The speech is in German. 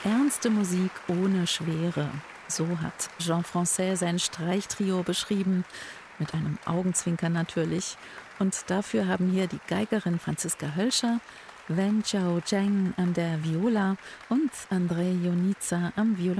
Ernste Musik ohne Schwere. So hat Jean Français sein Streichtrio beschrieben, mit einem Augenzwinkern natürlich. Und dafür haben hier die Geigerin Franziska Hölscher, Wen Chao Zheng an der Viola und Andrei Jonica am Violoncello